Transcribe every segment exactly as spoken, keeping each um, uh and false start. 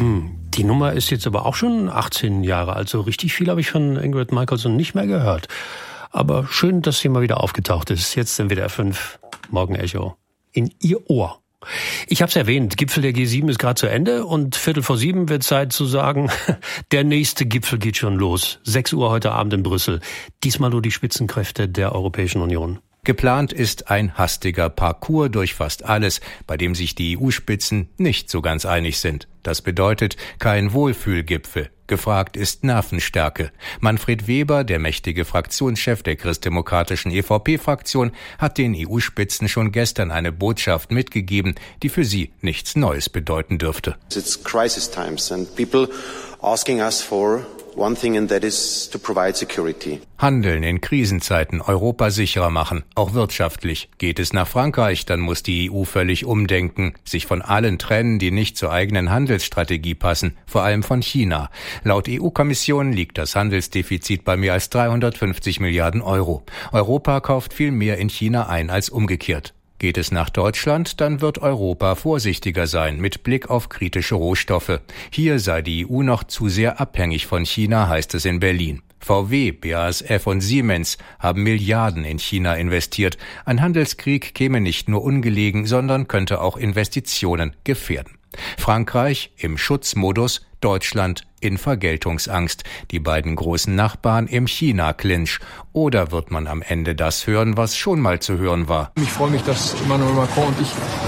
Hm, die Nummer ist jetzt aber auch schon achtzehn Jahre alt. So richtig viel habe ich von Ingrid Michaelson nicht mehr gehört. Aber schön, dass sie mal wieder aufgetaucht ist. Jetzt im W D R fünf Morgenecho. In ihr Ohr. Ich habe es erwähnt, Gipfel der G sieben ist gerade zu Ende und Viertel vor sieben wird Zeit zu sagen, der nächste Gipfel geht schon los. sechs Uhr heute Abend in Brüssel. Diesmal nur die Spitzenkräfte der Europäischen Union. Geplant ist ein hastiger Parcours durch fast alles, bei dem sich die E U-Spitzen nicht so ganz einig sind. Das bedeutet kein Wohlfühlgipfel. Gefragt ist Nervenstärke. Manfred Weber, der mächtige Fraktionschef der christdemokratischen E V P-Fraktion, hat den E U-Spitzen schon gestern eine Botschaft mitgegeben, die für sie nichts Neues bedeuten dürfte. It's crisis times and people asking us for one thing, and that is to provide security. Handeln in Krisenzeiten, Europa sicherer machen, auch wirtschaftlich. Geht es nach Frankreich, dann muss die E U völlig umdenken, sich von allen trennen, die nicht zur eigenen Handelsstrategie passen, vor allem von China. Laut E U-Kommission liegt das Handelsdefizit bei mehr als dreihundertfünfzig Milliarden Euro. Europa kauft viel mehr in China ein als umgekehrt. Geht es nach Deutschland, dann wird Europa vorsichtiger sein mit Blick auf kritische Rohstoffe. Hier sei die E U noch zu sehr abhängig von China, heißt es in Berlin. V W, B A S F und Siemens haben Milliarden in China investiert. Ein Handelskrieg käme nicht nur ungelegen, sondern könnte auch Investitionen gefährden. Frankreich im Schutzmodus, Deutschland in Vergeltungsangst, die beiden großen Nachbarn im China-Clinch. Oder wird man am Ende das hören, was schon mal zu hören war? Ich freue mich, dass Emmanuel Macron und ich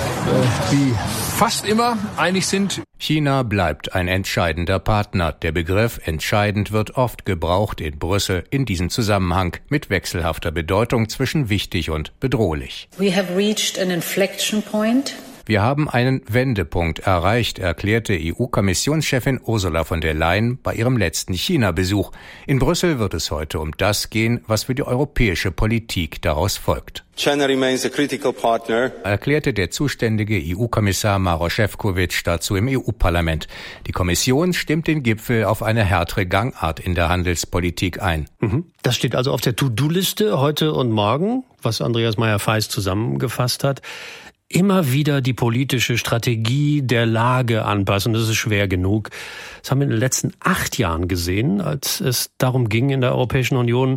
äh, wie fast immer einig sind. China bleibt ein entscheidender Partner. Der Begriff entscheidend wird oft gebraucht in Brüssel in diesem Zusammenhang mit wechselhafter Bedeutung zwischen wichtig und bedrohlich. We have reached an inflection point. Wir haben einen Wendepunkt erreicht, erklärte E U-Kommissionschefin Ursula von der Leyen bei ihrem letzten China-Besuch. In Brüssel wird es heute um das gehen, was für die europäische Politik daraus folgt. China remains a critical partner, erklärte der zuständige E U-Kommissar Maroš Šefčovič dazu im E U-Parlament. Die Kommission stimmt den Gipfel auf eine härtere Gangart in der Handelspolitik ein. Das steht also auf der To-Do-Liste heute und morgen, was Andreas Meyer-Feist zusammengefasst hat. Immer wieder die politische Strategie der Lage anpassen. Das ist schwer genug. Das haben wir in den letzten acht Jahren gesehen, als es darum ging, in der Europäischen Union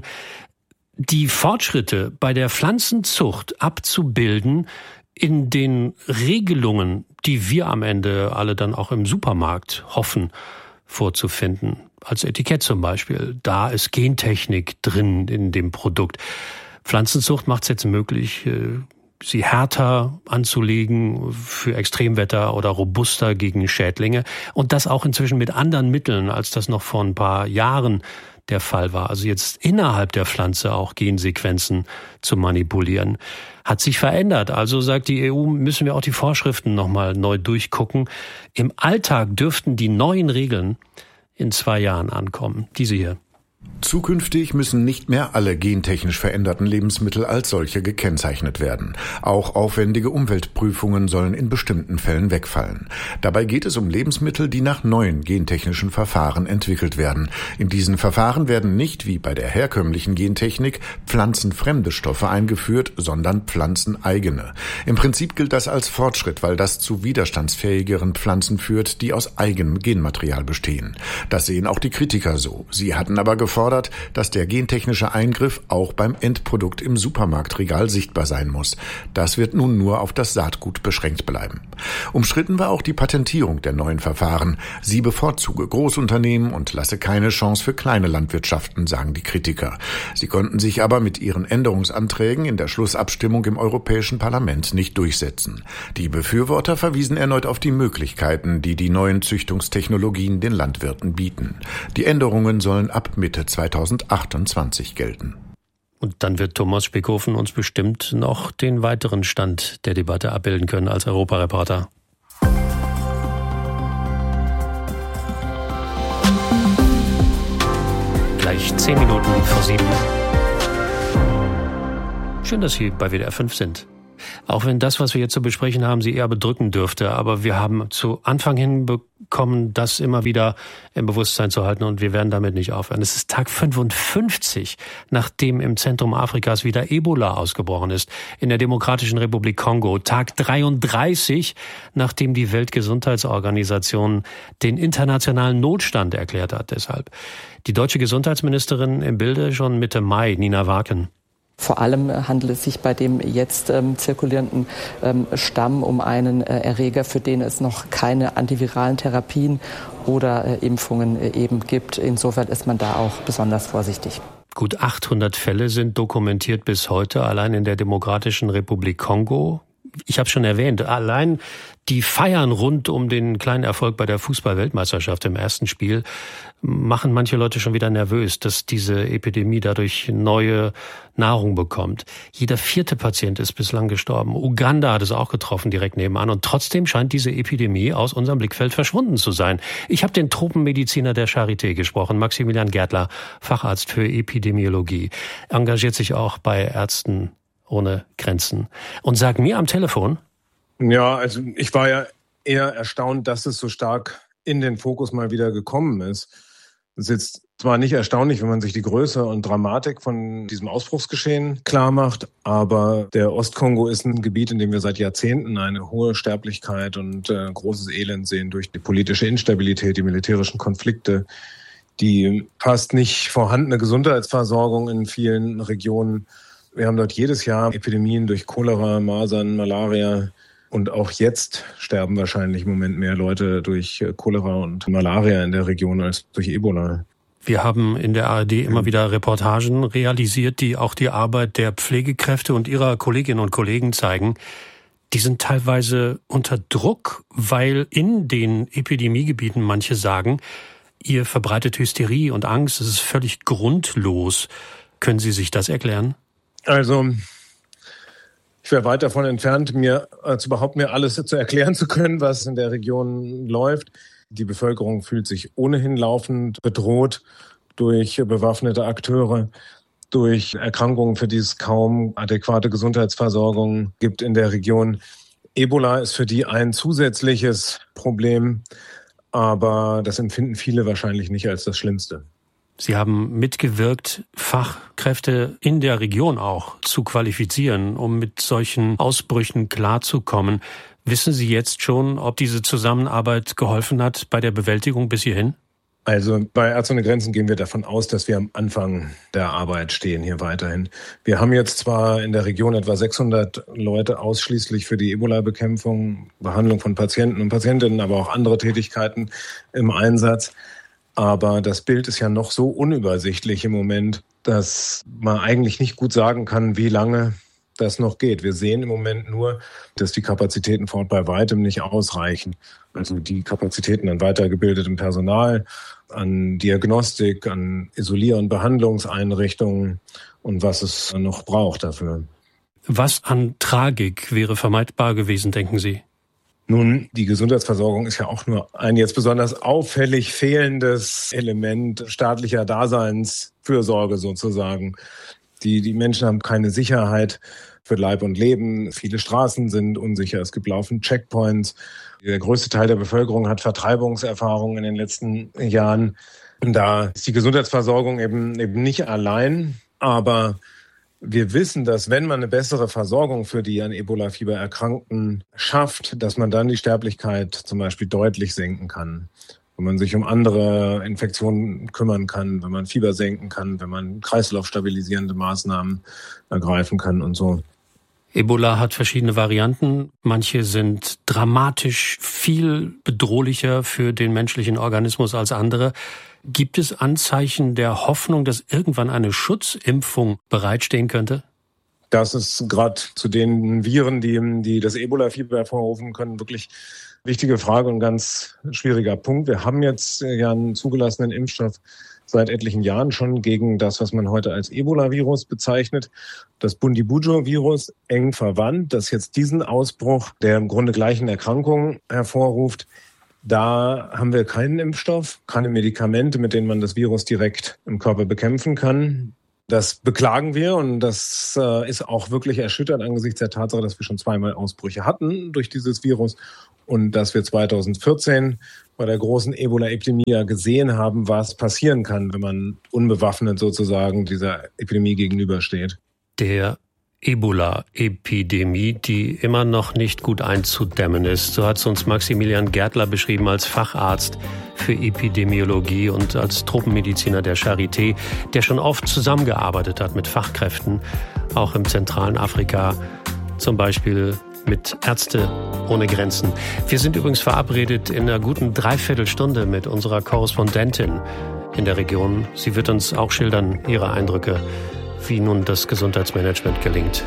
die Fortschritte bei der Pflanzenzucht abzubilden in den Regelungen, die wir am Ende alle dann auch im Supermarkt hoffen vorzufinden. Als Etikett zum Beispiel. Da ist Gentechnik drin in dem Produkt. Pflanzenzucht macht es jetzt möglich, sie härter anzulegen für Extremwetter oder robuster gegen Schädlinge. Und das auch inzwischen mit anderen Mitteln, als das noch vor ein paar Jahren der Fall war. Also jetzt innerhalb der Pflanze auch Gensequenzen zu manipulieren. Hat sich verändert. Also sagt die E U, müssen wir auch die Vorschriften nochmal neu durchgucken. Im Alltag dürften die neuen Regeln in zwei Jahren ankommen. Diese hier. Zukünftig müssen nicht mehr alle gentechnisch veränderten Lebensmittel als solche gekennzeichnet werden. Auch aufwendige Umweltprüfungen sollen in bestimmten Fällen wegfallen. Dabei geht es um Lebensmittel, die nach neuen gentechnischen Verfahren entwickelt werden. In diesen Verfahren werden nicht, wie bei der herkömmlichen Gentechnik, pflanzenfremde Stoffe eingeführt, sondern pflanzeneigene. Im Prinzip gilt das als Fortschritt, weil das zu widerstandsfähigeren Pflanzen führt, die aus eigenem Genmaterial bestehen. Das sehen auch die Kritiker so. Sie hatten aber gefordert, dass der gentechnische Eingriff auch beim Endprodukt im Supermarktregal sichtbar sein muss. Das wird nun nur auf das Saatgut beschränkt bleiben. Umstritten war auch die Patentierung der neuen Verfahren. Sie bevorzuge Großunternehmen und lasse keine Chance für kleine Landwirtschaften, sagen die Kritiker. Sie konnten sich aber mit ihren Änderungsanträgen in der Schlussabstimmung im Europäischen Parlament nicht durchsetzen. Die Befürworter verwiesen erneut auf die Möglichkeiten, die die neuen Züchtungstechnologien den Landwirten bieten. Die Änderungen sollen ab Mitte zweitausendachtundzwanzig gelten. Und dann wird Thomas Spickhofen uns bestimmt noch den weiteren Stand der Debatte abbilden können als Europareporter. Gleich zehn Minuten vor sieben. Schön, dass Sie bei W D R fünf sind. Auch wenn das, was wir jetzt zu besprechen haben, Sie eher bedrücken dürfte. Aber wir haben zu Anfang hin be- kommen, das immer wieder im Bewusstsein zu halten und wir werden damit nicht aufhören. Es ist Tag fünfundfünfzig, nachdem im Zentrum Afrikas wieder Ebola ausgebrochen ist, in der Demokratischen Republik Kongo. Tag dreiunddreißig, nachdem die Weltgesundheitsorganisation den internationalen Notstand erklärt hat deshalb. Die deutsche Gesundheitsministerin im Bilde schon Mitte Mai, Nina Waken. Vor allem handelt es sich bei dem jetzt ähm, zirkulierenden ähm, Stamm um einen äh, Erreger, für den es noch keine antiviralen Therapien oder äh, Impfungen äh, eben gibt. Insofern ist man da auch besonders vorsichtig. Gut achthundert Fälle sind dokumentiert bis heute, allein in der Demokratischen Republik Kongo. Ich habe schon erwähnt, allein die Feiern rund um den kleinen Erfolg bei der Fußball-Weltmeisterschaft im ersten Spiel machen manche Leute schon wieder nervös, dass diese Epidemie dadurch neue Nahrung bekommt. Jeder vierte Patient ist bislang gestorben. Uganda hat es auch getroffen, direkt nebenan. Und trotzdem scheint diese Epidemie aus unserem Blickfeld verschwunden zu sein. Ich habe den Tropenmediziner der Charité gesprochen, Maximilian Gärtler, Facharzt für Epidemiologie, engagiert sich auch bei Ärzten ohne Grenzen. Und sagt mir am Telefon: Ja, also ich war ja eher erstaunt, dass es so stark in den Fokus mal wieder gekommen ist. Das ist jetzt zwar nicht erstaunlich, wenn man sich die Größe und Dramatik von diesem Ausbruchsgeschehen klar macht, aber der Ostkongo ist ein Gebiet, in dem wir seit Jahrzehnten eine hohe Sterblichkeit und äh, großes Elend sehen durch die politische Instabilität, die militärischen Konflikte, die fast nicht vorhandene Gesundheitsversorgung in vielen Regionen. Wir haben dort jedes Jahr Epidemien durch Cholera, Masern, Malaria. Und auch jetzt sterben wahrscheinlich im Moment mehr Leute durch Cholera und Malaria in der Region als durch Ebola. Wir haben in der A R D immer wieder Reportagen realisiert, die auch die Arbeit der Pflegekräfte und ihrer Kolleginnen und Kollegen zeigen. Die sind teilweise unter Druck, weil in den Epidemiegebieten manche sagen, ihr verbreitet Hysterie und Angst, es ist völlig grundlos. Können Sie sich das erklären? Also ich wäre weit davon entfernt, mir äh, zu behaupten, mir alles zu erklären zu können, was in der Region läuft. Die Bevölkerung fühlt sich ohnehin laufend bedroht durch bewaffnete Akteure, durch Erkrankungen, für die es kaum adäquate Gesundheitsversorgung gibt in der Region. Ebola ist für die ein zusätzliches Problem, aber das empfinden viele wahrscheinlich nicht als das Schlimmste. Sie haben mitgewirkt, Fachkräfte in der Region auch zu qualifizieren, um mit solchen Ausbrüchen klarzukommen. Wissen Sie jetzt schon, ob diese Zusammenarbeit geholfen hat bei der Bewältigung bis hierhin? Also bei Ärzte ohne Grenzen gehen wir davon aus, dass wir am Anfang der Arbeit stehen hier weiterhin. Wir haben jetzt zwar in der Region etwa sechshundert Leute ausschließlich für die Ebola-Bekämpfung, Behandlung von Patienten und Patientinnen, aber auch andere Tätigkeiten im Einsatz. Aber das Bild ist ja noch so unübersichtlich im Moment, dass man eigentlich nicht gut sagen kann, wie lange das noch geht. Wir sehen im Moment nur, dass die Kapazitäten vor Ort bei weitem nicht ausreichen. Also die Kapazitäten an weitergebildetem Personal, an Diagnostik, an Isolier- und Behandlungseinrichtungen und was es noch braucht dafür. Was an Tragik wäre vermeidbar gewesen, denken Sie? Nun, die Gesundheitsversorgung ist ja auch nur ein jetzt besonders auffällig fehlendes Element staatlicher Daseinsfürsorge sozusagen. Die, die Menschen haben keine Sicherheit für Leib und Leben. Viele Straßen sind unsicher. Es gibt laufend Checkpoints. Der größte Teil der Bevölkerung hat Vertreibungserfahrungen in den letzten Jahren. Und da ist die Gesundheitsversorgung eben, eben nicht allein, aber wir wissen, dass wenn man eine bessere Versorgung für die an Ebola-Fieber Erkrankten schafft, dass man dann die Sterblichkeit zum Beispiel deutlich senken kann. Wenn man sich um andere Infektionen kümmern kann, wenn man Fieber senken kann, wenn man kreislaufstabilisierende Maßnahmen ergreifen kann und so. Ebola hat verschiedene Varianten. Manche sind dramatisch viel bedrohlicher für den menschlichen Organismus als andere. Gibt es Anzeichen der Hoffnung, dass irgendwann eine Schutzimpfung bereitstehen könnte? Das ist gerade zu den Viren, die, die das Ebola-Fieber hervorrufen können, wirklich wichtige Frage und ein ganz schwieriger Punkt. Wir haben jetzt ja einen zugelassenen Impfstoff seit etlichen Jahren schon gegen das, was man heute als Ebola-Virus bezeichnet. Das Bundibugyo-Virus, eng verwandt, das jetzt diesen Ausbruch der im Grunde gleichen Erkrankung hervorruft. Da haben wir keinen Impfstoff, keine Medikamente, mit denen man das Virus direkt im Körper bekämpfen kann. Das beklagen wir und das äh, ist auch wirklich erschütternd angesichts der Tatsache, dass wir schon zweimal Ausbrüche hatten durch dieses Virus und dass wir zweitausendvierzehn bei der großen Ebola-Epidemie ja gesehen haben, was passieren kann, wenn man unbewaffnet sozusagen dieser Epidemie gegenübersteht. Der Ebola-Epidemie, die immer noch nicht gut einzudämmen ist. So hat es uns Maximilian Gärtler beschrieben als Facharzt für Epidemiologie und als Truppenmediziner der Charité, der schon oft zusammengearbeitet hat mit Fachkräften, auch im zentralen Afrika, zum Beispiel mit Ärzte ohne Grenzen. Wir sind übrigens verabredet in einer guten Dreiviertelstunde mit unserer Korrespondentin in der Region. Sie wird uns auch schildern, ihre Eindrücke, wie nun das Gesundheitsmanagement gelingt.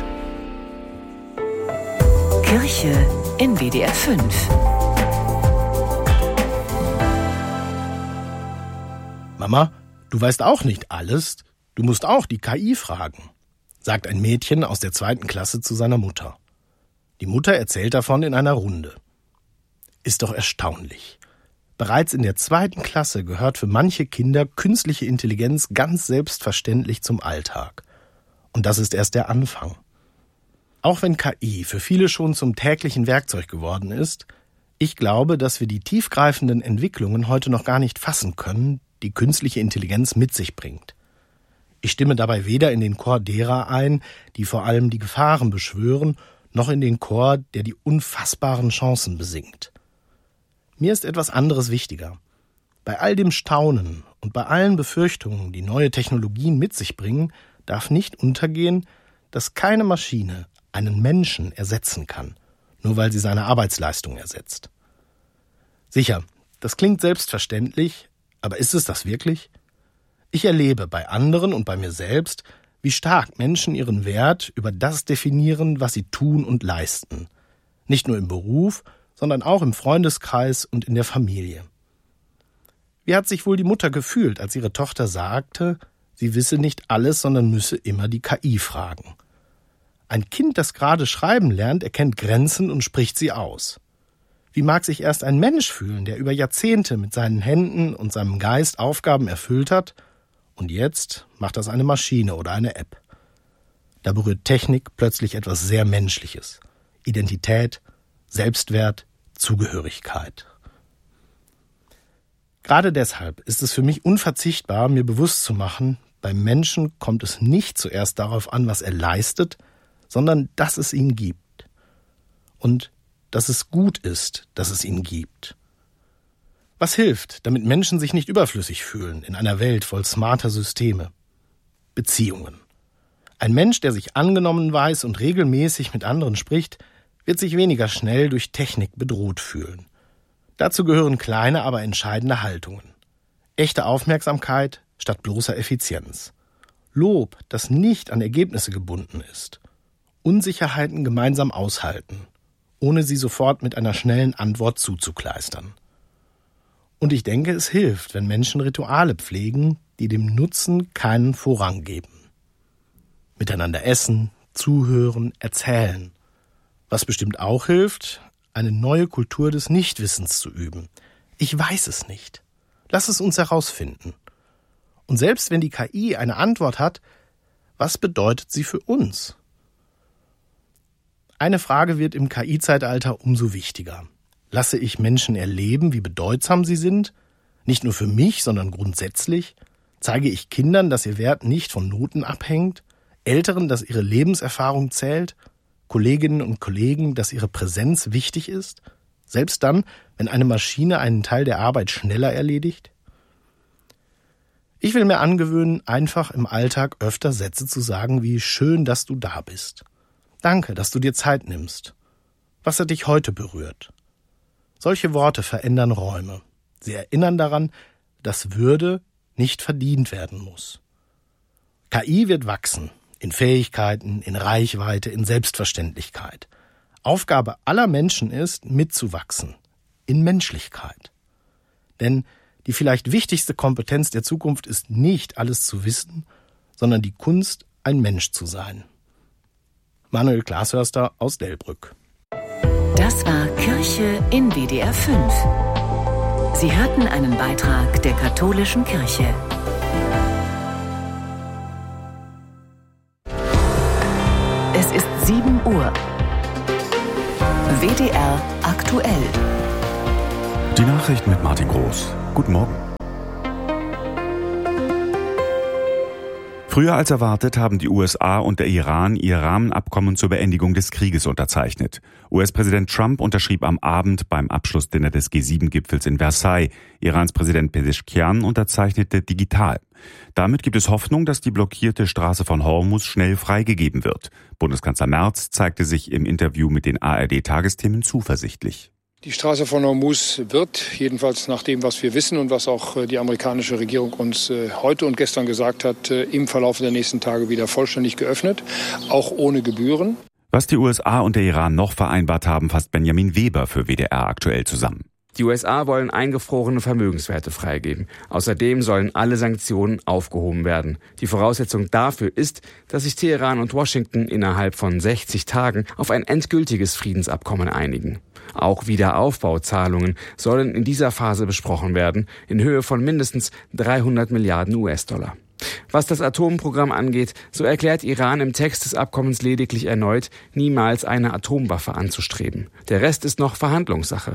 Kirche in W D R fünf. Mama, du weißt auch nicht alles. Du musst auch die K I fragen, sagt ein Mädchen aus der zweiten Klasse zu seiner Mutter. Die Mutter erzählt davon in einer Runde. Ist doch erstaunlich. Bereits in der zweiten Klasse gehört für manche Kinder künstliche Intelligenz ganz selbstverständlich zum Alltag. Und das ist erst der Anfang. Auch wenn K I für viele schon zum täglichen Werkzeug geworden ist, ich glaube, dass wir die tiefgreifenden Entwicklungen heute noch gar nicht fassen können, die künstliche Intelligenz mit sich bringt. Ich stimme dabei weder in den Chor derer ein, die vor allem die Gefahren beschwören, noch in den Chor, der die unfassbaren Chancen besingt. Mir ist etwas anderes wichtiger. Bei all dem Staunen und bei allen Befürchtungen, die neue Technologien mit sich bringen, darf nicht untergehen, dass keine Maschine einen Menschen ersetzen kann, nur weil sie seine Arbeitsleistung ersetzt. Sicher, das klingt selbstverständlich, aber ist es das wirklich? Ich erlebe bei anderen und bei mir selbst, wie stark Menschen ihren Wert über das definieren, was sie tun und leisten. Nicht nur im Beruf, sondern auch im Freundeskreis und in der Familie. Wie hat sich wohl die Mutter gefühlt, als ihre Tochter sagte, sie wisse nicht alles, sondern müsse immer die K I fragen? Ein Kind, das gerade schreiben lernt, erkennt Grenzen und spricht sie aus. Wie mag sich erst ein Mensch fühlen, der über Jahrzehnte mit seinen Händen und seinem Geist Aufgaben erfüllt hat, und jetzt macht das eine Maschine oder eine App? Da berührt Technik plötzlich etwas sehr Menschliches. Identität, Selbstwert, Zugehörigkeit. Gerade deshalb ist es für mich unverzichtbar, mir bewusst zu machen, beim Menschen kommt es nicht zuerst darauf an, was er leistet, sondern dass es ihn gibt. Und dass es gut ist, dass es ihn gibt. Was hilft, damit Menschen sich nicht überflüssig fühlen in einer Welt voll smarter Systeme? Beziehungen. Ein Mensch, der sich angenommen weiß und regelmäßig mit anderen spricht, wird sich weniger schnell durch Technik bedroht fühlen. Dazu gehören kleine, aber entscheidende Haltungen. Echte Aufmerksamkeit statt bloßer Effizienz. Lob, das nicht an Ergebnisse gebunden ist. Unsicherheiten gemeinsam aushalten, ohne sie sofort mit einer schnellen Antwort zuzukleistern. Und ich denke, es hilft, wenn Menschen Rituale pflegen, die dem Nutzen keinen Vorrang geben. Miteinander essen, zuhören, erzählen. Was bestimmt auch hilft, eine neue Kultur des Nichtwissens zu üben. Ich weiß es nicht. Lass es uns herausfinden. Und selbst wenn die K I eine Antwort hat, was bedeutet sie für uns? Eine Frage wird im K I-Zeitalter umso wichtiger. Lasse ich Menschen erleben, wie bedeutsam sie sind? Nicht nur für mich, sondern grundsätzlich? Zeige ich Kindern, dass ihr Wert nicht von Noten abhängt? Älteren, dass ihre Lebenserfahrung zählt? Kolleginnen und Kollegen, dass ihre Präsenz wichtig ist? Selbst dann, wenn eine Maschine einen Teil der Arbeit schneller erledigt? Ich will mir angewöhnen, einfach im Alltag öfter Sätze zu sagen wie schön, dass du da bist. Danke, dass du dir Zeit nimmst. Was hat dich heute berührt? Solche Worte verändern Räume. Sie erinnern daran, dass Würde nicht verdient werden muss. K I wird wachsen. In Fähigkeiten, in Reichweite, in Selbstverständlichkeit. Aufgabe aller Menschen ist, mitzuwachsen. In Menschlichkeit. Denn die vielleicht wichtigste Kompetenz der Zukunft ist nicht, alles zu wissen, sondern die Kunst, ein Mensch zu sein. Manuel Glashörster aus Delbrück. Das war Kirche in W D R fünf. Sie hörten einen Beitrag der katholischen Kirche. Es ist sieben Uhr. W D R aktuell. Die Nachrichten mit Martin Groß. Guten Morgen. Früher als erwartet haben die U S A und der Iran ihr Rahmenabkommen zur Beendigung des Krieges unterzeichnet. U S-Präsident Trump unterschrieb am Abend beim Abschlussdinner des G sieben Gipfels in Versailles. Irans Präsident Pezeshkian unterzeichnete digital. Damit gibt es Hoffnung, dass die blockierte Straße von Hormuz schnell freigegeben wird. Bundeskanzler Merz zeigte sich im Interview mit den A R D-Tagesthemen zuversichtlich. Die Straße von Hormuz wird, jedenfalls nach dem, was wir wissen und was auch die amerikanische Regierung uns heute und gestern gesagt hat, im Verlauf der nächsten Tage wieder vollständig geöffnet, auch ohne Gebühren. Was die U S A und der Iran noch vereinbart haben, fasst Benjamin Weber für W D R aktuell zusammen. Die U S A wollen eingefrorene Vermögenswerte freigeben. Außerdem sollen alle Sanktionen aufgehoben werden. Die Voraussetzung dafür ist, dass sich Teheran und Washington innerhalb von sechzig Tagen auf ein endgültiges Friedensabkommen einigen. Auch Wiederaufbauzahlungen sollen in dieser Phase besprochen werden, in Höhe von mindestens dreihundert Milliarden U S-Dollar. Was das Atomprogramm angeht, so erklärt Iran im Text des Abkommens lediglich erneut, niemals eine Atomwaffe anzustreben. Der Rest ist noch Verhandlungssache.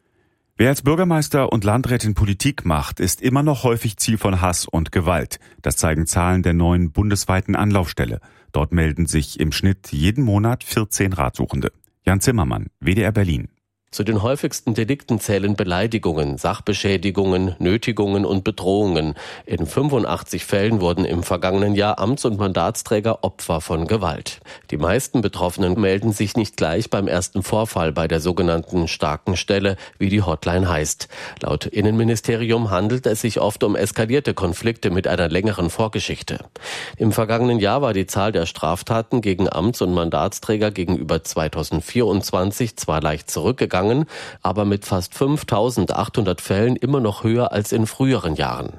Wer als Bürgermeister und Landrätin Politik macht, ist immer noch häufig Ziel von Hass und Gewalt. Das zeigen Zahlen der neuen bundesweiten Anlaufstelle. Dort melden sich im Schnitt jeden Monat vierzehn Ratsuchende. Jan Zimmermann, W D R Berlin. Zu den häufigsten Delikten zählen Beleidigungen, Sachbeschädigungen, Nötigungen und Bedrohungen. In fünfundachtzig Fällen wurden im vergangenen Jahr Amts- und Mandatsträger Opfer von Gewalt. Die meisten Betroffenen melden sich nicht gleich beim ersten Vorfall bei der sogenannten starken Stelle, wie die Hotline heißt. Laut Innenministerium handelt es sich oft um eskalierte Konflikte mit einer längeren Vorgeschichte. Im vergangenen Jahr war die Zahl der Straftaten gegen Amts- und Mandatsträger gegenüber zweitausendvierundzwanzig zwar leicht zurückgegangen, aber mit fast fünftausendachthundert Fällen immer noch höher als in früheren Jahren.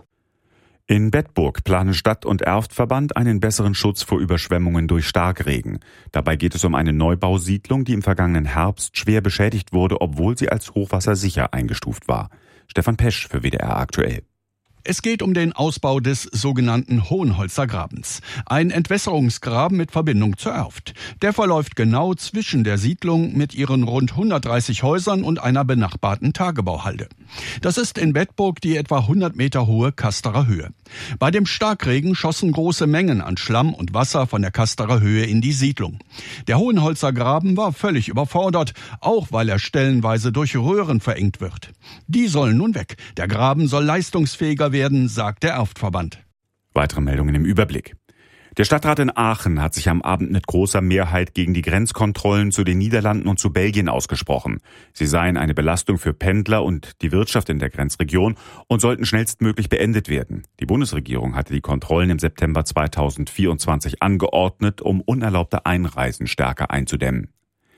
In Bedburg planen Stadt- und Erftverband einen besseren Schutz vor Überschwemmungen durch Starkregen. Dabei geht es um eine Neubausiedlung, die im vergangenen Herbst schwer beschädigt wurde, obwohl sie als hochwassersicher eingestuft war. Stefan Pesch für W D R aktuell. Es geht um den Ausbau des sogenannten Hohenholzer Grabens. Ein Entwässerungsgraben mit Verbindung zur Erft. Der verläuft genau zwischen der Siedlung mit ihren rund hundertdreißig Häusern und einer benachbarten Tagebauhalde. Das ist in Bedburg die etwa hundert Meter hohe Kasterer Höhe. Bei dem Starkregen schossen große Mengen an Schlamm und Wasser von der Kasterer Höhe in die Siedlung. Der Hohenholzer Graben war völlig überfordert, auch weil er stellenweise durch Röhren verengt wird. Die sollen nun weg. Der Graben soll leistungsfähiger werden, sagt der Erftverband. Weitere Meldungen im Überblick. Der Stadtrat in Aachen hat sich am Abend mit großer Mehrheit gegen die Grenzkontrollen zu den Niederlanden und zu Belgien ausgesprochen. Sie seien eine Belastung für Pendler und die Wirtschaft in der Grenzregion und sollten schnellstmöglich beendet werden. Die Bundesregierung hatte die Kontrollen im September zweitausendvierundzwanzig angeordnet, um unerlaubte Einreisen stärker einzudämmen.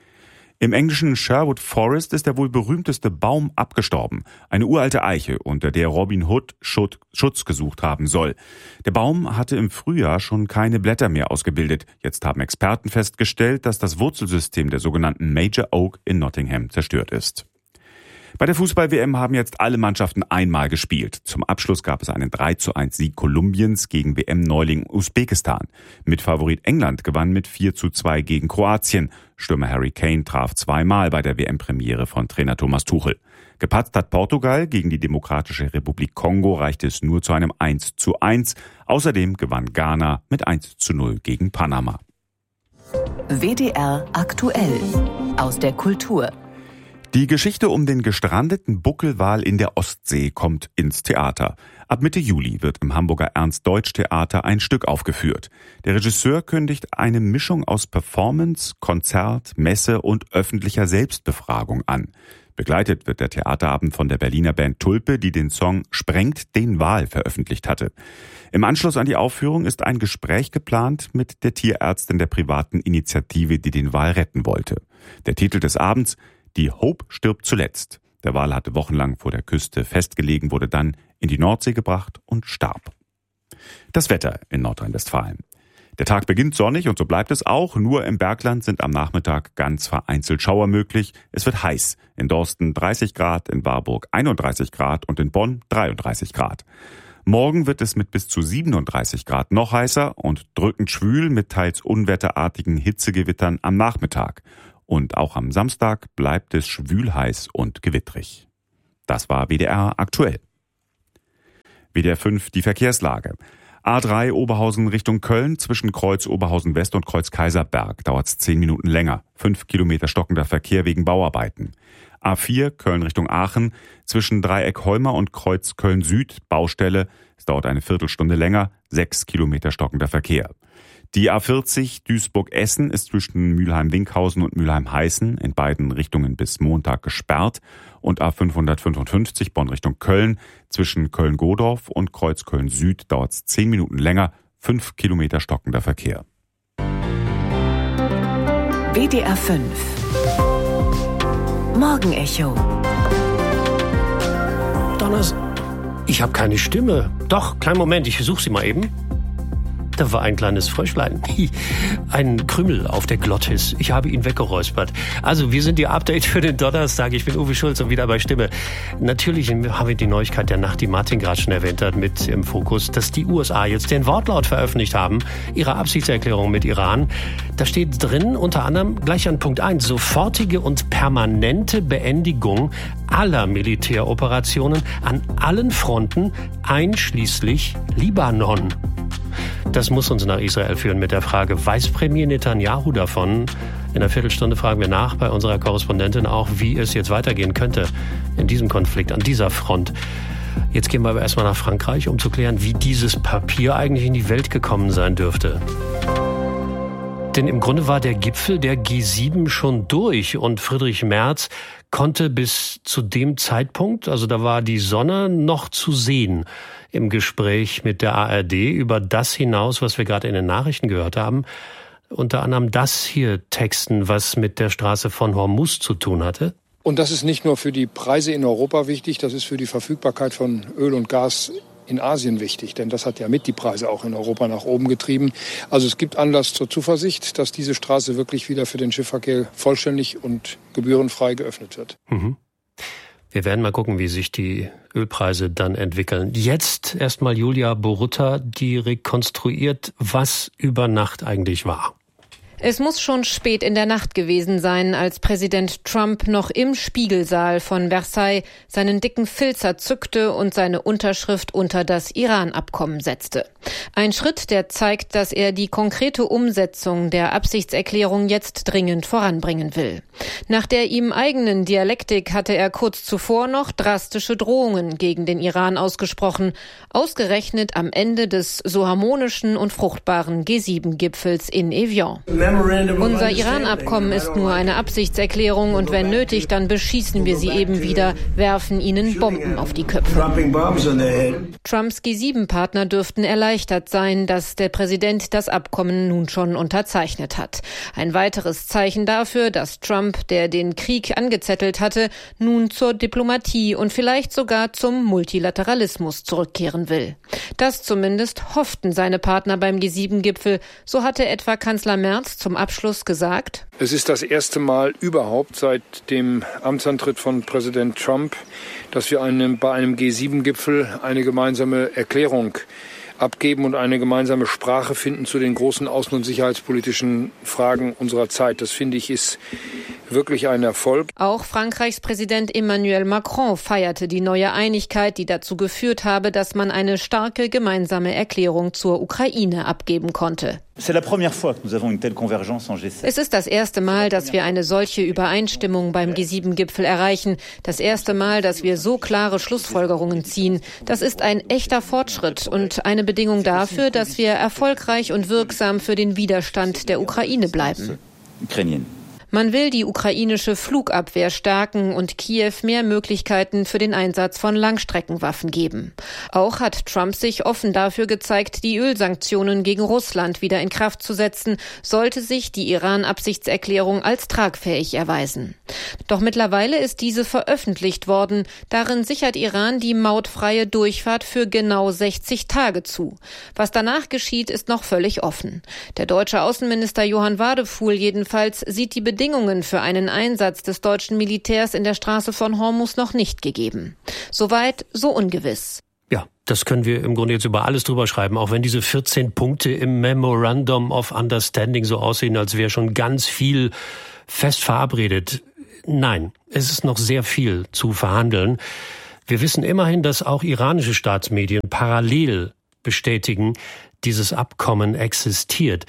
Im englischen Sherwood Forest ist der wohl berühmteste Baum abgestorben. Eine uralte Eiche, unter der Robin Hood Schutz gesucht haben soll. Der Baum hatte im Frühjahr schon keine Blätter mehr ausgebildet. Jetzt haben Experten festgestellt, dass das Wurzelsystem der sogenannten Major Oak in Nottingham zerstört ist. Bei der Fußball-W M haben jetzt alle Mannschaften einmal gespielt. Zum Abschluss gab es einen drei zu eins Sieg Kolumbiens gegen W M-Neuling Usbekistan. Mitfavorit England gewann mit vier zu zwei gegen Kroatien. Stürmer Harry Kane traf zweimal bei der W M-Premiere von Trainer Thomas Tuchel. Gepatzt hat Portugal gegen die Demokratische Republik Kongo, reichte es nur zu einem eins zu eins. Außerdem gewann Ghana mit eins zu null gegen Panama. W D R aktuell aus der Kultur. Die Geschichte um den gestrandeten Buckelwal in der Ostsee kommt ins Theater. Ab Mitte Juli wird im Hamburger Ernst-Deutsch-Theater ein Stück aufgeführt. Der Regisseur kündigt eine Mischung aus Performance, Konzert, Messe und öffentlicher Selbstbefragung an. Begleitet wird der Theaterabend von der Berliner Band Tulpe, die den Song Sprengt den Wal veröffentlicht hatte. Im Anschluss an die Aufführung ist ein Gespräch geplant mit der Tierärztin der privaten Initiative, die den Wal retten wollte. Der Titel des Abends: Die Hope stirbt zuletzt. Der Wal hatte wochenlang vor der Küste festgelegen, wurde dann in die Nordsee gebracht und starb. Das Wetter in Nordrhein-Westfalen. Der Tag beginnt sonnig und so bleibt es auch. Nur im Bergland sind am Nachmittag ganz vereinzelt Schauer möglich. Es wird heiß. In Dorsten dreißig Grad, in Warburg einunddreißig Grad und in Bonn dreiunddreißig Grad. Morgen wird es mit bis zu siebenunddreißig Grad noch heißer und drückend schwül mit teils unwetterartigen Hitzegewittern am Nachmittag. Und auch am Samstag bleibt es schwül heiß und gewittrig. Das war W D R aktuell. W D R fünf, die Verkehrslage. A drei Oberhausen Richtung Köln, zwischen Kreuz Oberhausen West und Kreuz Kaiserberg dauert es zehn Minuten länger. Fünf Kilometer stockender Verkehr wegen Bauarbeiten. A vier Köln Richtung Aachen, zwischen Dreieck Holmer und Kreuz Köln Süd, Baustelle. Es dauert eine Viertelstunde länger, sechs Kilometer stockender Verkehr. Die A vierzig Duisburg-Essen ist zwischen Mülheim-Winkhausen und Mülheim-Heißen in beiden Richtungen bis Montag gesperrt. Und A fünfhundertfünfundfünfzig Bonn Richtung Köln, zwischen Köln-Godorf und Kreuz Köln Süd dauert es zehn Minuten länger, fünf Kilometer stockender Verkehr. W D R fünf Morgenecho. Donners, ich habe keine Stimme. Doch, kleinen Moment, ich versuche sie mal eben. Da war ein kleines Fröschlein. Ein Krümel auf der Glottis. Ich habe ihn weggeräuspert. Also, wir sind die Update für den Donnerstag. Ich bin Uwe Schulz und wieder bei Stimme. Natürlich haben wir die Neuigkeit der Nacht, die Martin gerade schon erwähnt hat, mit im Fokus, dass die U S A jetzt den Wortlaut veröffentlicht haben, ihre Absichtserklärung mit Iran. Da steht drin, unter anderem gleich an Punkt eins, sofortige und permanente Beendigung aller Militäroperationen an allen Fronten, einschließlich Libanon. Das muss uns nach Israel führen mit der Frage, weiß Premier Netanyahu davon? In einer Viertelstunde fragen wir nach bei unserer Korrespondentin auch, wie es jetzt weitergehen könnte in diesem Konflikt, an dieser Front. Jetzt gehen wir aber erstmal nach Frankreich, um zu klären, wie dieses Papier eigentlich in die Welt gekommen sein dürfte. Denn im Grunde war der Gipfel der G sieben schon durch und Friedrich Merz konnte bis zu dem Zeitpunkt, also da war die Sonne noch zu sehen, im Gespräch mit der A R D über das hinaus, was wir gerade in den Nachrichten gehört haben. Unter anderem das hier texten, was mit der Straße von Hormuz zu tun hatte. Und das ist nicht nur für die Preise in Europa wichtig, das ist für die Verfügbarkeit von Öl und Gas in Asien wichtig, denn das hat ja mit die Preise auch in Europa nach oben getrieben. Also es gibt Anlass zur Zuversicht, dass diese Straße wirklich wieder für den Schiffsverkehr vollständig und gebührenfrei geöffnet wird. Mhm. Wir werden mal gucken, wie sich die Ölpreise dann entwickeln. Jetzt erstmal Julia Borutta, die rekonstruiert, was über Nacht eigentlich war. Es muss schon spät in der Nacht gewesen sein, als Präsident Trump noch im Spiegelsaal von Versailles seinen dicken Filzer zückte und seine Unterschrift unter das Iran-Abkommen setzte. Ein Schritt, der zeigt, dass er die konkrete Umsetzung der Absichtserklärung jetzt dringend voranbringen will. Nach der ihm eigenen Dialektik hatte er kurz zuvor noch drastische Drohungen gegen den Iran ausgesprochen, ausgerechnet am Ende des so harmonischen und fruchtbaren G sieben Gipfels in Evian. Unser Iran-Abkommen ist nur eine Absichtserklärung und wenn nötig, dann beschießen wir sie eben wieder, werfen ihnen Bomben auf die Köpfe. Trumps G sieben Partner dürften erleichtert sein, dass der Präsident das Abkommen nun schon unterzeichnet hat. Ein weiteres Zeichen dafür, dass Trump, der den Krieg angezettelt hatte, nun zur Diplomatie und vielleicht sogar zum Multilateralismus zurückkehren will. Das zumindest hofften seine Partner beim G sieben Gipfel, so hatte etwa Kanzler Merz zum Abschluss gesagt: Es ist das erste Mal überhaupt seit dem Amtsantritt von Präsident Trump, dass wir einem, bei einem G sieben Gipfel eine gemeinsame Erklärung abgeben und eine gemeinsame Sprache finden zu den großen außen- und sicherheitspolitischen Fragen unserer Zeit. Das, finde ich, ist wirklich ein Erfolg. Auch Frankreichs Präsident Emmanuel Macron feierte die neue Einigkeit, die dazu geführt habe, dass man eine starke gemeinsame Erklärung zur Ukraine abgeben konnte. Es ist das erste Mal, dass wir eine solche Übereinstimmung beim G sieben Gipfel erreichen. Das erste Mal, dass wir so klare Schlussfolgerungen ziehen. Das ist ein echter Fortschritt und eine Bedingung dafür, dass wir erfolgreich und wirksam für den Widerstand der Ukraine bleiben. Man will die ukrainische Flugabwehr stärken und Kiew mehr Möglichkeiten für den Einsatz von Langstreckenwaffen geben. Auch hat Trump sich offen dafür gezeigt, die Ölsanktionen gegen Russland wieder in Kraft zu setzen, sollte sich die Iran-Absichtserklärung als tragfähig erweisen. Doch mittlerweile ist diese veröffentlicht worden. Darin sichert Iran die mautfreie Durchfahrt für genau sechzig Tage zu. Was danach geschieht, ist noch völlig offen. Der deutsche Außenminister Johann Wadefuhl jedenfalls sieht die Bedingungen für einen Einsatz des deutschen Militärs in der Straße von Hormuz noch nicht gegeben. Soweit, so ungewiss. Ja, das können wir im Grunde jetzt über alles drüber schreiben, auch wenn diese vierzehn Punkte im Memorandum of Understanding so aussehen, als wäre schon ganz viel fest verabredet. Nein, es ist noch sehr viel zu verhandeln. Wir wissen immerhin, dass auch iranische Staatsmedien parallel bestätigen, dieses Abkommen existiert.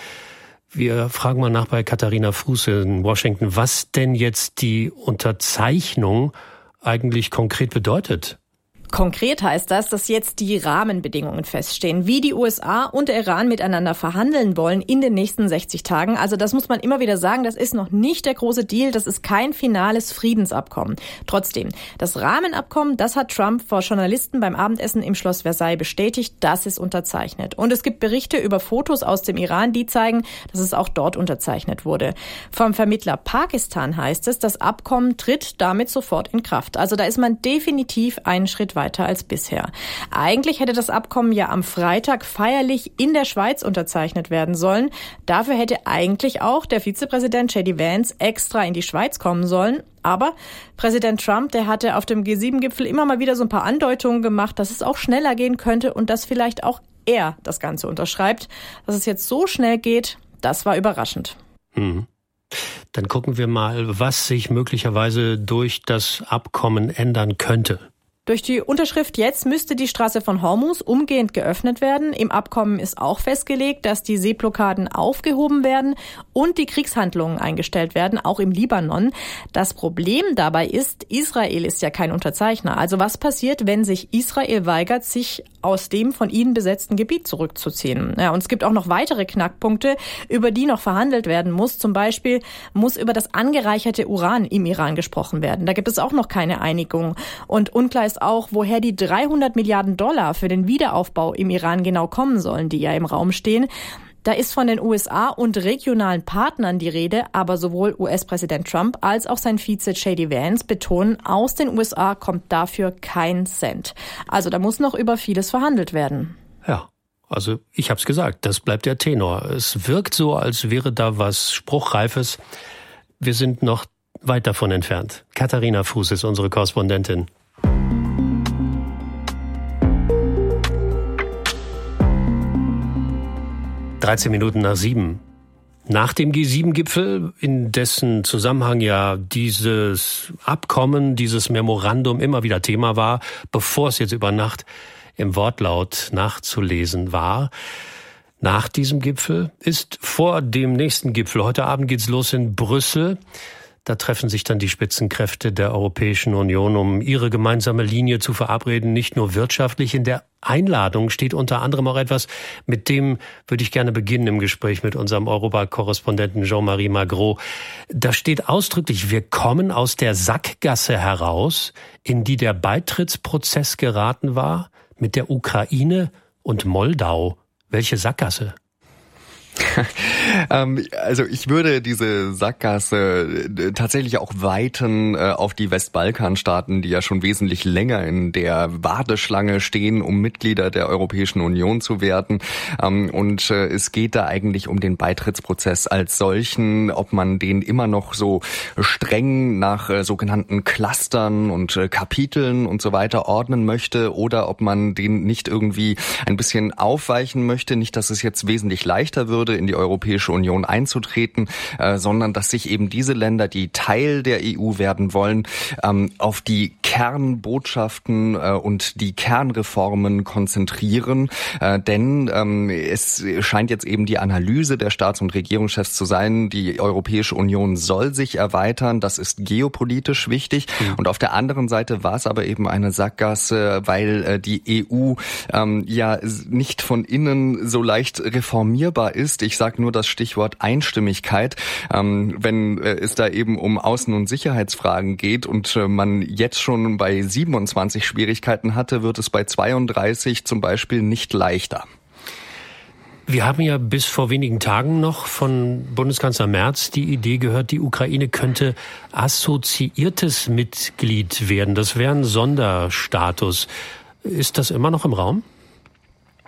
Wir fragen mal nach bei Katharina Fruse in Washington, was denn jetzt die Unterzeichnung eigentlich konkret bedeutet. Konkret heißt das, dass jetzt die Rahmenbedingungen feststehen, wie die U S A und der Iran miteinander verhandeln wollen in den nächsten sechzig Tagen. Also das muss man immer wieder sagen, das ist noch nicht der große Deal, das ist kein finales Friedensabkommen. Trotzdem, das Rahmenabkommen, das hat Trump vor Journalisten beim Abendessen im Schloss Versailles bestätigt, das ist unterzeichnet. Und es gibt Berichte über Fotos aus dem Iran, die zeigen, dass es auch dort unterzeichnet wurde. Vom Vermittler Pakistan heißt es, das Abkommen tritt damit sofort in Kraft. Also da ist man definitiv einen Schritt weiter als bisher. Eigentlich hätte das Abkommen ja am Freitag feierlich in der Schweiz unterzeichnet werden sollen. Dafür hätte eigentlich auch der Vizepräsident J D Vance extra in die Schweiz kommen sollen. Aber Präsident Trump, der hatte auf dem G sieben Gipfel immer mal wieder so ein paar Andeutungen gemacht, dass es auch schneller gehen könnte und dass vielleicht auch er das Ganze unterschreibt. Dass es jetzt so schnell geht, das war überraschend. Mhm. Dann gucken wir mal, was sich möglicherweise durch das Abkommen ändern könnte. Durch die Unterschrift jetzt müsste die Straße von Hormuz umgehend geöffnet werden. Im Abkommen ist auch festgelegt, dass die Seeblockaden aufgehoben werden und die Kriegshandlungen eingestellt werden, auch im Libanon. Das Problem dabei ist, Israel ist ja kein Unterzeichner. Also was passiert, wenn sich Israel weigert, sich aus dem von ihnen besetzten Gebiet zurückzuziehen? Ja, und es gibt auch noch weitere Knackpunkte, über die noch verhandelt werden muss. Zum Beispiel muss über das angereicherte Uran im Iran gesprochen werden. Da gibt es auch noch keine Einigung. Und unklar ist auch, woher die dreihundert Milliarden Dollar für den Wiederaufbau im Iran genau kommen sollen, die ja im Raum stehen. Da ist von den U S A und regionalen Partnern die Rede, aber sowohl U S-Präsident Trump als auch sein Vize J D Vance betonen, aus den U S A kommt dafür kein Cent. Also da muss noch über vieles verhandelt werden. Ja, also ich habe es gesagt, das bleibt der Tenor. Es wirkt so, als wäre da was Spruchreifes. Wir sind noch weit davon entfernt. Katharina Fruse ist unsere Korrespondentin. dreizehn Minuten nach sieben. Nach dem G sieben Gipfel, in dessen Zusammenhang ja dieses Abkommen, dieses Memorandum immer wieder Thema war, bevor es jetzt über Nacht im Wortlaut nachzulesen war. Nach diesem Gipfel ist vor dem nächsten Gipfel, heute Abend geht's los in Brüssel. Da treffen sich dann die Spitzenkräfte der Europäischen Union, um ihre gemeinsame Linie zu verabreden, nicht nur wirtschaftlich. In der Einladung steht unter anderem auch etwas, mit dem würde ich gerne beginnen im Gespräch mit unserem Europakorrespondenten Jean-Marie Magro. Da steht ausdrücklich, wir kommen aus der Sackgasse heraus, in die der Beitrittsprozess geraten war, mit der Ukraine und Moldau. Welche Sackgasse? ähm, also ich würde diese Sackgasse tatsächlich auch weiten äh, auf die Westbalkanstaaten, die ja schon wesentlich länger in der Warteschlange stehen, um Mitglieder der Europäischen Union zu werden. Ähm, und äh, es geht da eigentlich um den Beitrittsprozess als solchen, ob man den immer noch so streng nach äh, sogenannten Clustern und äh, Kapiteln und so weiter ordnen möchte oder ob man den nicht irgendwie ein bisschen aufweichen möchte. Nicht, dass es jetzt wesentlich leichter würde, in die Europäische Union einzutreten, äh, sondern dass sich eben diese Länder, die Teil der E U werden wollen, ähm, auf die Kernbotschaften äh, und die Kernreformen konzentrieren. Äh, denn ähm, es scheint jetzt eben die Analyse der Staats- und Regierungschefs zu sein, die Europäische Union soll sich erweitern, das ist geopolitisch wichtig. Mhm. Und auf der anderen Seite war es aber eben eine Sackgasse, weil äh, die E U ähm, ja nicht von innen so leicht reformierbar ist. Ich sage nur das Stichwort Einstimmigkeit. Ähm, wenn äh, es da eben um Außen- und Sicherheitsfragen geht und äh, man jetzt schon bei siebenundzwanzig Schwierigkeiten hatte, wird es bei zweiunddreißig zum Beispiel nicht leichter. Wir haben ja bis vor wenigen Tagen noch von Bundeskanzler Merz die Idee gehört, die Ukraine könnte assoziiertes Mitglied werden. Das wäre ein Sonderstatus. Ist das immer noch im Raum?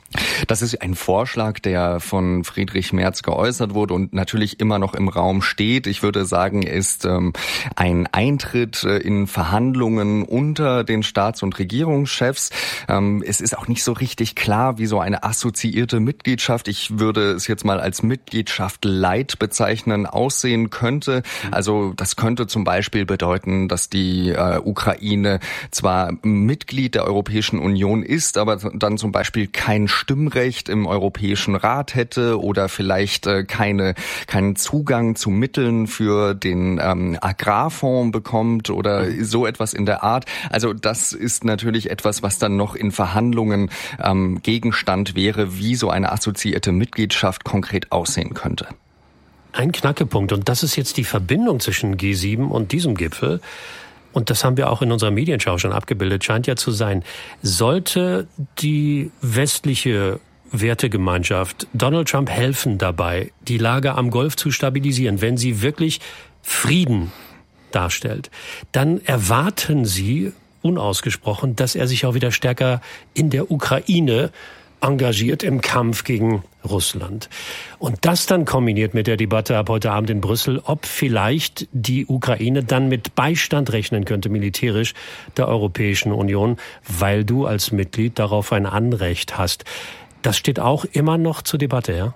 Das ist ein Vorschlag, der von Friedrich Merz geäußert wurde und natürlich immer noch im Raum steht. Ich würde sagen, ist ähm, ein Eintritt äh, in Verhandlungen unter den Staats- und Regierungschefs. Ähm, es ist auch nicht so richtig klar, wie so eine assoziierte Mitgliedschaft, ich würde es jetzt mal als Mitgliedschaft Light bezeichnen, aussehen könnte. Also das könnte zum Beispiel bedeuten, dass die äh, Ukraine zwar Mitglied der Europäischen Union ist, aber dann zum Beispiel kein Stimmrecht im Europäischen Rat hätte oder vielleicht äh, keine keinen Zugang zu Mitteln für den ähm, Agrarfonds bekommt oder so etwas in der Art. Also das ist natürlich etwas, was dann noch in Verhandlungen ähm, Gegenstand wäre, wie so eine assoziierte Mitgliedschaft konkret aussehen könnte. Ein Knackepunkt, und das ist jetzt die Verbindung zwischen G sieben und diesem Gipfel, und das haben wir auch in unserer Medienschau schon abgebildet, scheint ja zu sein, sollte die westliche Wertegemeinschaft Donald Trump helfen dabei, die Lage am Golf zu stabilisieren, wenn sie wirklich Frieden darstellt, dann erwarten sie unausgesprochen, dass er sich auch wieder stärker in der Ukraine engagiert im Kampf gegen Russland. Und das dann kombiniert mit der Debatte ab heute Abend in Brüssel, ob vielleicht die Ukraine dann mit Beistand rechnen könnte, militärisch, der Europäischen Union, weil du als Mitglied darauf ein Anrecht hast. Das steht auch immer noch zur Debatte, ja?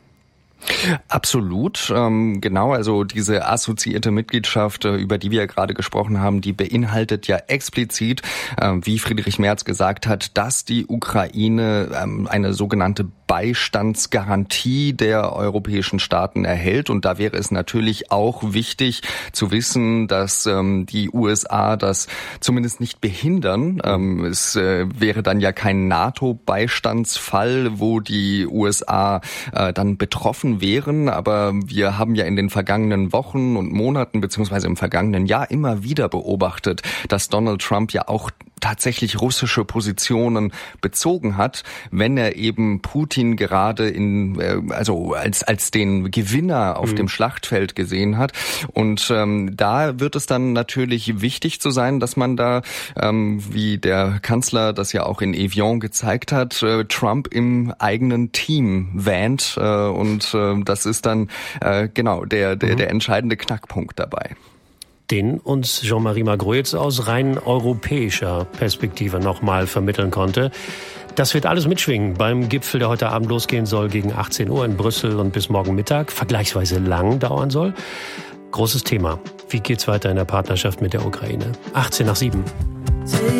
Absolut, ähm, genau. Also diese assoziierte Mitgliedschaft, äh, über die wir ja gerade gesprochen haben, die beinhaltet ja explizit, äh, wie Friedrich Merz gesagt hat, dass die Ukraine ähm, eine sogenannte Beistandsgarantie der europäischen Staaten erhält. Und da wäre es natürlich auch wichtig zu wissen, dass ähm, die U S A das zumindest nicht behindern. Ähm, es äh, wäre dann ja kein NATO-Beistandsfall, wo die U S A äh, dann betroffen wären. Aber wir haben ja in den vergangenen Wochen und Monaten beziehungsweise im vergangenen Jahr immer wieder beobachtet, dass Donald Trump ja auch tatsächlich russische Positionen bezogen hat, wenn er eben Putin gerade in also als als den Gewinner auf mhm. dem Schlachtfeld gesehen hat. Und ähm, da wird es dann natürlich wichtig zu sein, dass man da, ähm, wie der Kanzler das ja auch in Evian gezeigt hat, äh, Trump im eigenen Team wähnt. Äh, und äh, das ist dann äh, genau der der, mhm. der entscheidende Knackpunkt dabei, den uns Jean-Marie Magro jetzt aus rein europäischer Perspektive nochmal vermitteln konnte. Das wird alles mitschwingen beim Gipfel, der heute Abend losgehen soll, gegen achtzehn Uhr in Brüssel und bis morgen Mittag, vergleichsweise lang dauern soll. Großes Thema. Wie geht's weiter in der Partnerschaft mit der Ukraine? achtzehn nach sieben.